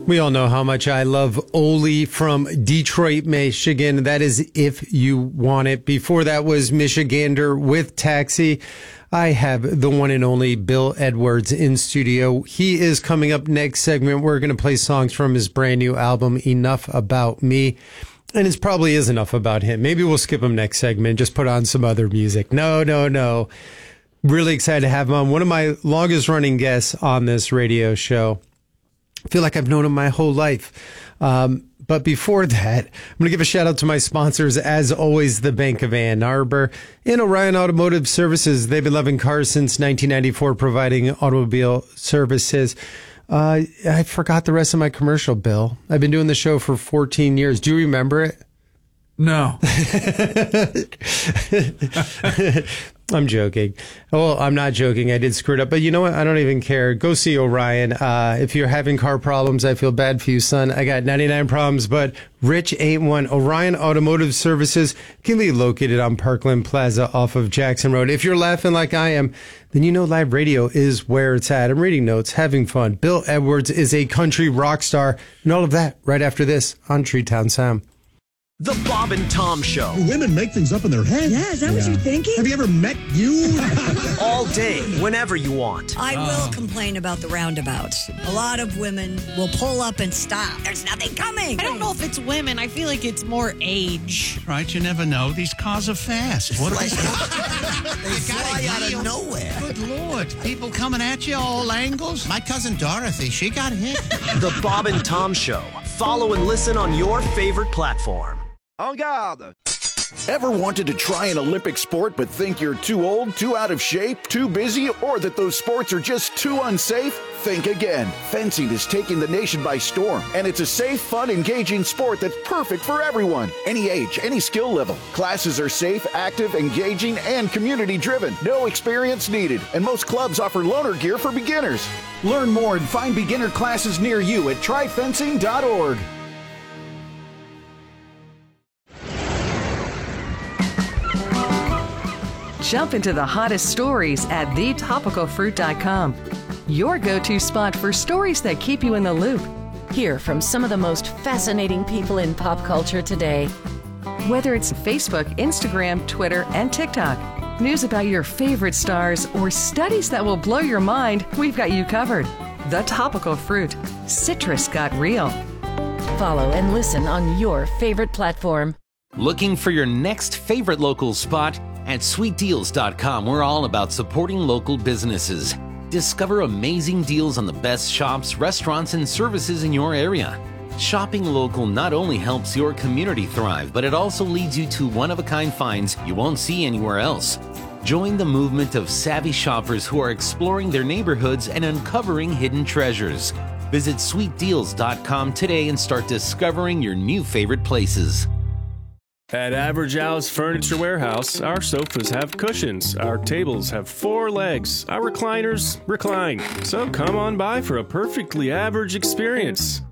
We all know how much I love Oli from Detroit, Michigan. That is If You Want It. Before that was Michigander with Taxi. I have the one and only Bill Edwards in studio. He is coming up next segment. We're going to play songs from his brand new album, Enough About Me. And it probably is enough about him. Maybe we'll skip him next segment and just put on some other music. No. Really excited to have him on. One of my longest running guests on this radio show. I feel like I've known him my whole life. But before that, I'm going to give a shout out to my sponsors, as always, the Bank of Ann Arbor and Orion Automotive Services. They've been loving cars since 1994, providing automobile services. I forgot the rest of my commercial, Bill. I've been doing the show for 14 years. Do you remember it? No. I'm joking. Well, I'm not joking. I did screw it up. But you know what? I don't even care. Go see Orion. If you're having car problems, I feel bad for you, son. I got 99 problems, but Rich ain't one. Orion Automotive Services can be located on Parkland Plaza off of Jackson Road. If you're laughing like I am, then you know live radio is where it's at. I'm reading notes, having fun. Bill Edwards is a country rock star, and all of that right after this on Treetown Sound. The Bob and Tom Show. Women make things up in their head. Yeah, is that what you're thinking? Have you ever met you? All day, whenever you want. I will complain about the roundabouts. A lot of women will pull up and stop. There's nothing coming. I don't know if it's women. I feel like it's more age. Right, you never know. These cars are fast. What They fly out of nowhere. Good Lord. People coming at you all angles. My cousin Dorothy, she got hit. The Bob and Tom Show. Follow and listen on your favorite platform. En garde! Ever wanted to try an Olympic sport but think you're too old, too out of shape, too busy, or that those sports are just too unsafe? Think again. Fencing is taking the nation by storm, and it's a safe, fun, engaging sport that's perfect for everyone. Any age, any skill level. Classes are safe, active, engaging, and community-driven. No experience needed, and most clubs offer loaner gear for beginners. Learn more and find beginner classes near you at tryfencing.org. Jump into the hottest stories at thetopicalfruit.com. Your go-to spot for stories that keep you in the loop. Hear from some of the most fascinating people in pop culture today. Whether it's Facebook, Instagram, Twitter, and TikTok, news about your favorite stars, or studies that will blow your mind, we've got you covered. The Topical Fruit. Citrus got real. Follow and listen on your favorite platform. Looking for your next favorite local spot? At sweetdeals.com, we're all about supporting local businesses. Discover amazing deals on the best shops, restaurants, and services in your area. Shopping local not only helps your community thrive, but it also leads you to one-of-a-kind finds you won't see anywhere else. Join the movement of savvy shoppers who are exploring their neighborhoods and uncovering hidden treasures. Visit sweetdeals.com today and start discovering your new favorite places. At Average Al's Furniture Warehouse, our sofas have cushions, our tables have 4 legs, our recliners recline. So come on by for a perfectly average experience.